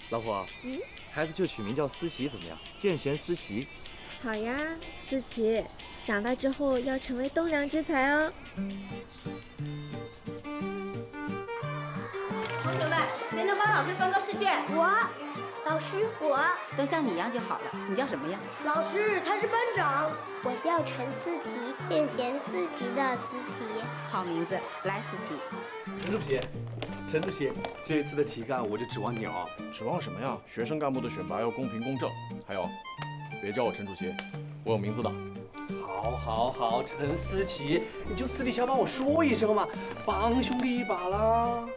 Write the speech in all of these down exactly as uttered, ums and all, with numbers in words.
老婆，嗯，孩子就取名叫思琪怎么样？见贤思齐。 好呀，思琪，长大之后要成为栋梁之才哦。 同学们，谁能帮老师分个试卷？ 我，老师我。 都像你一样就好了。你叫什么呀？ 老师，他是班长。我叫陈思琪，见贤思齐的思琪。 好名字，来，思琪。 陈主席，陈主席，这一次的题干我就指望你哦。 指望什么呀？学生干部的选拔要公平公正。还有，别叫我陈主席，我有名字的。 好，好，好，陈思琪，你就私底下帮我说一声嘛，帮兄弟一把啦。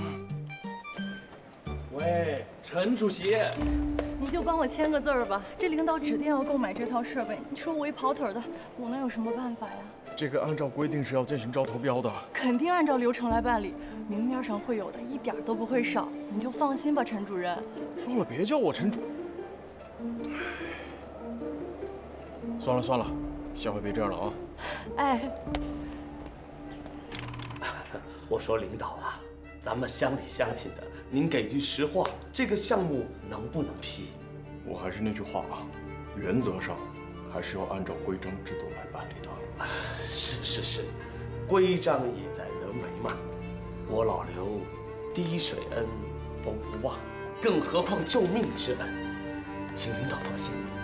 喂，陈主席， 你就帮我签个字儿吧。这领导指定要购买这套设备，你说我一跑腿的，我能有什么办法呀？ 这个按照规定是要进行招投标的， 肯定按照流程来办理，明面上会有的，一点都不会少，你就放心吧，陈主任。 说了别叫我陈主。算了算了，下回别这样了啊。 哎， 我说领导啊，咱们乡里乡亲的，您给句实话，这个项目能不能批？ 我还是那句话啊，原则上还是要按照规章制度来办理的。 是是是，规章也在人为嘛。我老刘滴水恩都不忘，更何况救命之恩，请领导放心。